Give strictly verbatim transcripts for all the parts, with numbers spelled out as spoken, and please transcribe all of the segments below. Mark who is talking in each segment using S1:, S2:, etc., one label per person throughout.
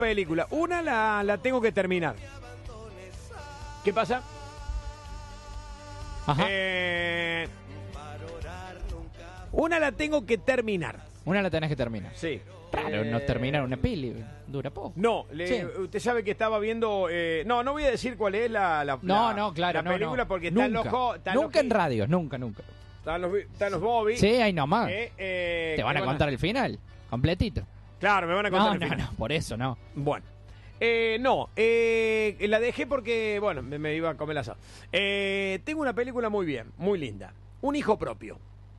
S1: películas. Una la, la tengo que terminar. ¿Qué pasa?
S2: Ajá.
S1: Eh, una la tengo que terminar.
S2: Una la tenés que terminar.
S1: Sí.
S2: Claro, no
S1: Eh,
S2: terminar una peli, dura poco.
S1: No, le-
S2: Sí.
S1: usted sabe que estaba viendo... eh, no, no voy a decir cuál es la, la,
S2: No,
S1: la-
S2: no, claro,
S1: la
S2: no,
S1: película
S2: no.
S1: porque
S2: nunca,
S1: están los... jo- están
S2: nunca
S1: los-
S2: en radios, nunca, nunca.
S1: Están los, están los Bobby.
S2: Sí, ahí nomás.
S1: eh, eh,
S2: Te van
S1: que
S2: a contar el final, completito.
S1: Claro, me van a contar
S2: No,
S1: el
S2: no,
S1: final.
S2: no, por eso no.
S1: Bueno. Eh, no, eh, la dejé porque, bueno, me, me iba a comer la asado. Eh, tengo una película muy bien, muy linda. Un hijo propio.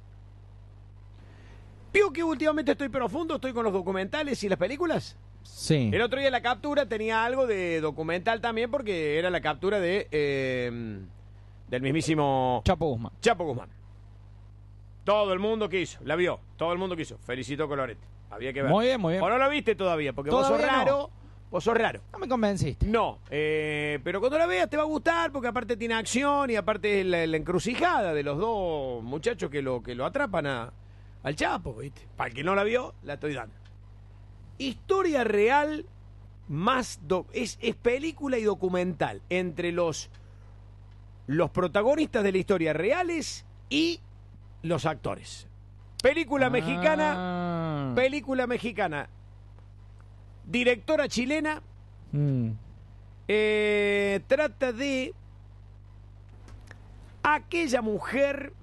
S1: Vio que últimamente estoy profundo, estoy con los documentales y las películas.
S2: Sí.
S1: El otro día la captura tenía algo de documental también porque era la captura de eh, del mismísimo
S2: Chapo Guzmán.
S1: Chapo Guzmán. Todo el mundo quiso, la vio, todo el mundo quiso. Felicito Colorete. Había que ver.
S2: Muy bien, muy bien.
S1: O no lo viste todavía, porque vos sos
S2: Todavía no.
S1: raro, vos sos raro.
S2: No me convenciste.
S1: No, eh, pero cuando la veas te va a gustar porque aparte tiene acción y aparte es la, la encrucijada de los dos muchachos que lo, que lo atrapan a, al Chapo, ¿viste? Para el que no la vio, la estoy dando. Historia real más... do- es, es película y documental entre los, los protagonistas de la historia reales y los actores. Película mexicana,
S2: Ah.
S1: película mexicana, directora chilena.
S2: Mm.
S1: Eh, trata de aquella mujer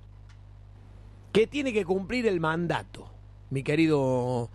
S1: que tiene que cumplir el mandato, mi querido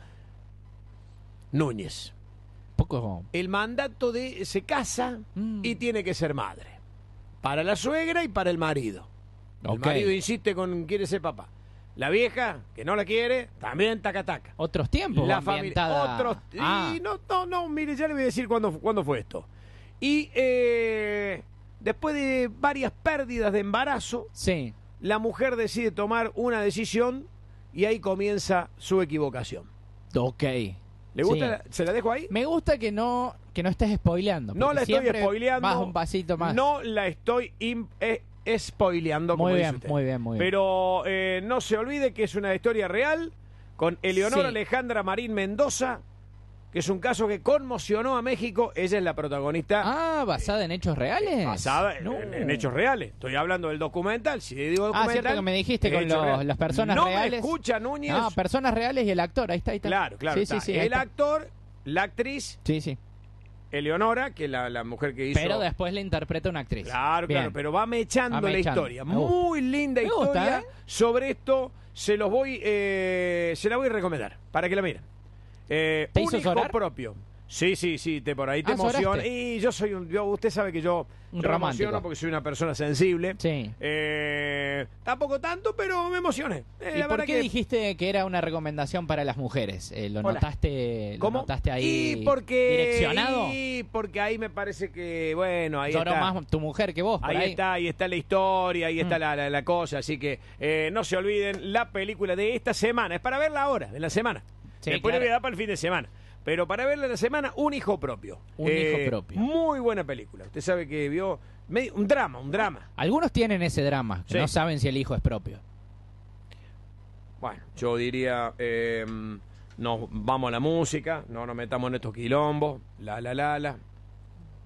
S1: Núñez.
S2: Poco.
S1: El mandato de se casa
S2: Mm.
S1: y tiene que ser madre. Para la suegra y para el marido. El
S2: Ok.
S1: marido insiste con quiere ser papá. La vieja, que no la quiere, también taca taca.
S2: Otros tiempos.
S1: La
S2: ambientada-
S1: familia. Otros.
S2: Ah.
S1: Y no, no, no, mire, ya le voy a decir cuándo, cuándo fue esto. Y eh, después de varias pérdidas de embarazo,
S2: Sí.
S1: la mujer decide tomar una decisión y ahí comienza su equivocación.
S2: Ok.
S1: ¿Le gusta?
S2: Sí.
S1: la- ¿Se la dejo ahí?
S2: Me gusta que no que no estés spoileando.
S1: No
S2: porque
S1: la estoy
S2: siempre
S1: spoileando.
S2: Vas un pasito más.
S1: No la estoy im- eh, spoileando, como
S2: Muy
S1: dice
S2: bien,
S1: usted.
S2: muy bien, muy bien.
S1: Pero eh, no se olvide que es una historia real con Eleonora
S2: Sí.
S1: Alejandra Marín Mendoza, que es un caso que conmocionó a México. Ella es la protagonista.
S2: Ah, ¿basada en hechos reales?
S1: Basada en,
S2: No.
S1: en- en hechos reales. Estoy hablando del documental. Si digo
S2: Ah,
S1: documental.
S2: cierto que me dijiste con
S1: hechos
S2: los-
S1: reales.
S2: las personas
S1: no
S2: reales.
S1: me escucha, Núñez.
S2: No, personas reales y el actor. Ahí está, ahí está.
S1: Claro, claro.
S2: Sí,
S1: está.
S2: sí, sí. ahí
S1: El
S2: está.
S1: actor, la actriz,
S2: Sí, sí.
S1: Eleonora, que es la, la mujer que hizo.
S2: Pero después le interpreta una actriz.
S1: Claro,
S2: Bien.
S1: claro, pero va mechando
S2: Va
S1: la
S2: mechando.
S1: historia.
S2: Me gusta.
S1: Muy linda
S2: Me
S1: historia.
S2: gusta, ¿eh?
S1: Sobre esto se los voy, eh, se la voy a recomendar para que la miren. Eh,
S2: ¿Te
S1: un
S2: hizo
S1: hijo
S2: llorar?
S1: propio. Sí, sí, sí, te por ahí te
S2: Ah,
S1: emociona.
S2: ¿lloraste?
S1: Y yo soy un, yo, usted sabe que yo,
S2: Un
S1: yo me
S2: romántico.
S1: emociono porque soy una persona sensible.
S2: Sí.
S1: Eh, tampoco tanto, pero me emocioné. Eh,
S2: ¿Y
S1: la
S2: por
S1: verdad
S2: qué
S1: que-
S2: dijiste que era una recomendación para las mujeres? Eh, ¿Lo
S1: Hola.
S2: notaste lo
S1: ¿Cómo?
S2: notaste ahí
S1: y porque,
S2: direccionado?
S1: Y porque ahí me parece que, bueno, ahí
S2: Lloró
S1: está.
S2: más tu mujer que vos, por
S1: Ahí,
S2: ahí.
S1: está, ahí está la historia, ahí está
S2: Mm.
S1: la, la- la cosa, así que eh, no se olviden la película de esta semana, es para verla ahora, de la semana.
S2: Sí,
S1: Después
S2: claro.
S1: le voy a dar para el fin de semana. Pero para verla en la semana, Un hijo propio.
S2: Un hijo propio.
S1: Muy buena película. Usted sabe que vio medio- un drama, un drama.
S2: Algunos tienen ese drama, que
S1: Sí.
S2: no saben si el hijo es propio.
S1: Bueno, yo diría, eh, nos vamos a la música, no nos metamos en estos quilombos, la la la la.